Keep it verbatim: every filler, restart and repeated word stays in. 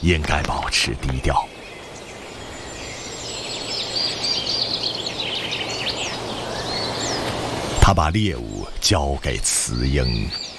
应该保持低调。他把猎物交给雌鹰。